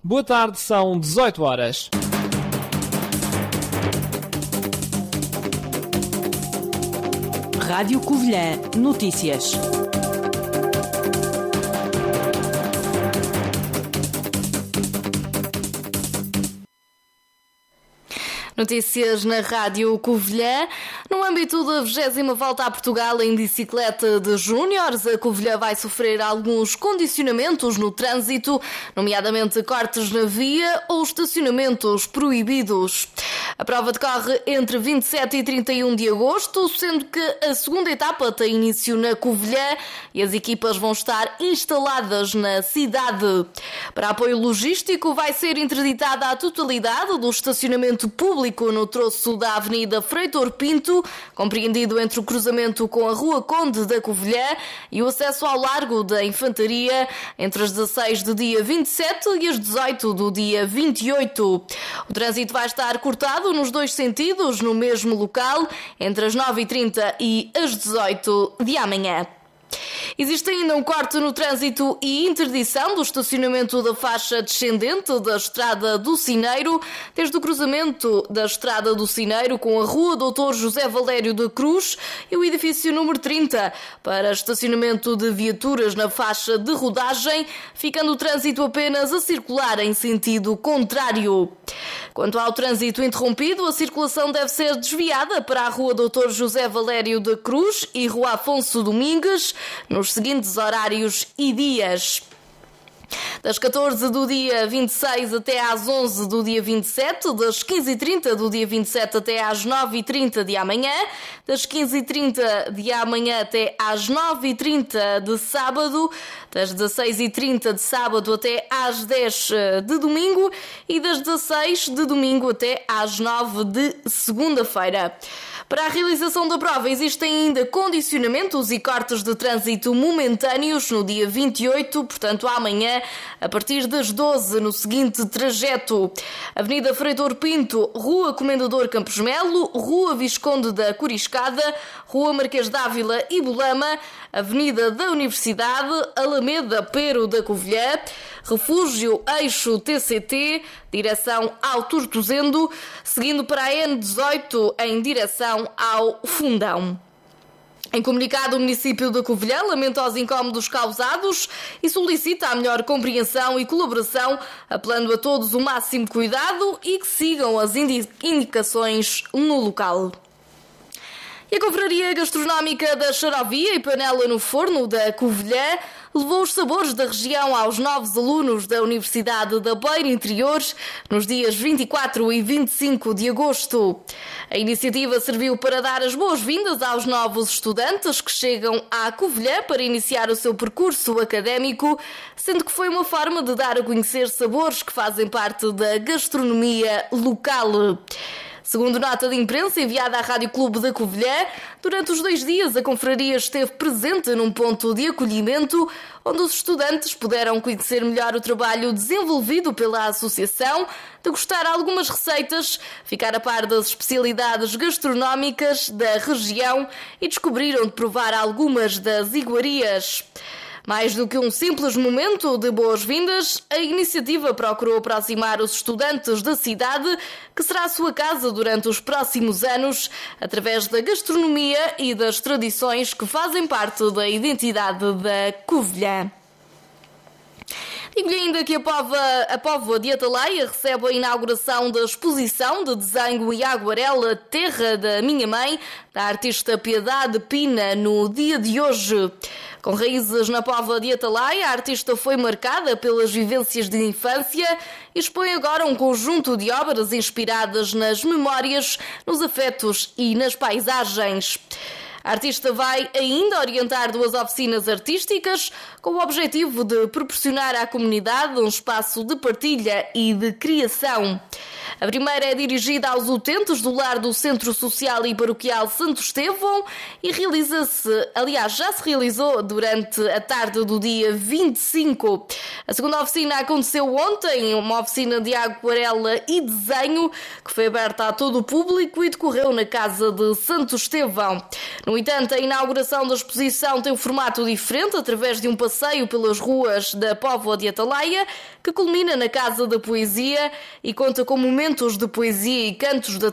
Boa tarde, são 18 horas. Rádio Covilhã Notícias. Notícias na Rádio Covilhã. No âmbito da 20ª Volta a Portugal em bicicleta de júniores, a Covilhã vai sofrer alguns condicionamentos no trânsito, nomeadamente cortes na via ou estacionamentos proibidos. A prova decorre entre 27 e 31 de agosto, sendo que a segunda etapa tem início na Covilhã e as equipas vão estar instaladas na cidade. Para apoio logístico, vai ser interditada a totalidade do estacionamento público no troço da Avenida Freitor Pinto, compreendido entre o cruzamento com a Rua Conde da Covilhã e o acesso ao Largo da Infantaria, entre as 16 do dia 27 e as 18 do dia 28. O trânsito vai estar cortado nos dois sentidos, no mesmo local, entre as 9h30 e as 18 de amanhã. Existe ainda um corte no trânsito e interdição do estacionamento da faixa descendente da Estrada do Cineiro, desde o cruzamento da Estrada do Cineiro com a Rua Dr. José Valério da Cruz e o edifício número 30, para estacionamento de viaturas na faixa de rodagem, ficando o trânsito apenas a circular em sentido contrário. Quanto ao trânsito interrompido, a circulação deve ser desviada para a Rua Dr. José Valério da Cruz e Rua Afonso Domingues, nos seguintes horários e dias: das 14 do dia 26 até às 11 do dia 27, das 15h30 do dia 27 até às 9h30 de amanhã, das 15h30 de amanhã até às 9h30 de sábado, das 16h30 de sábado até às 10 de domingo e das 16 de domingo até às 9 de segunda-feira. Para a realização da prova existem ainda condicionamentos e cortes de trânsito momentâneos no dia 28, portanto amanhã, a partir das 12, no seguinte trajeto: Avenida Freitor Pinto, Rua Comendador Campos Melo, Rua Visconde da Coriscada, Rua Marquês d'Ávila e Bolama, Avenida da Universidade, Alameda Pero da Covilhã, Refúgio Eixo TCT, direção ao Tortozendo, seguindo para a N18 em direção ao Fundão. Em comunicado, o município de Covilhã lamenta os incómodos causados e solicita a melhor compreensão e colaboração, apelando a todos o máximo cuidado e que sigam as indicações no local. E a Confraria Gastronómica da Charovia e Panela no Forno da Covilhã levou os sabores da região aos novos alunos da Universidade da Beira Interior nos dias 24 e 25 de agosto. A iniciativa serviu para dar as boas-vindas aos novos estudantes que chegam à Covilhã para iniciar o seu percurso académico, sendo que foi uma forma de dar a conhecer sabores que fazem parte da gastronomia local. Segundo nota de imprensa enviada à Rádio Clube da Covilhã, durante os 2 dias a confraria esteve presente num ponto de acolhimento onde os estudantes puderam conhecer melhor o trabalho desenvolvido pela associação, degustar algumas receitas, ficar a par das especialidades gastronómicas da região e descobriram de provar algumas das iguarias. Mais do que um simples momento de boas-vindas, a iniciativa procurou aproximar os estudantes da cidade, que será a sua casa durante os próximos anos, através da gastronomia e das tradições que fazem parte da identidade da Covilhã. Digo-lhe ainda que a Póvoa de Atalaia recebe a inauguração da exposição de desenho e aguarela Terra da Minha Mãe, da artista Piedade Pina, no dia de hoje. Com raízes na Póvoa de Atalaia, a artista foi marcada pelas vivências de infância e expõe agora um conjunto de obras inspiradas nas memórias, nos afetos e nas paisagens. A artista vai ainda orientar 2 oficinas artísticas com o objetivo de proporcionar à comunidade um espaço de partilha e de criação. A primeira é dirigida aos utentes do lar do Centro Social e Paroquial Santo Estevão e já se realizou durante a tarde do dia 25. A segunda oficina aconteceu ontem, uma oficina de aguarela e desenho que foi aberta a todo o público e decorreu na Casa de Santo Estevão. No No entanto, a inauguração da exposição tem um formato diferente, através de um passeio pelas ruas da Póvoa de Atalaia, que culmina na Casa da Poesia e conta com momentos de poesia e cantos da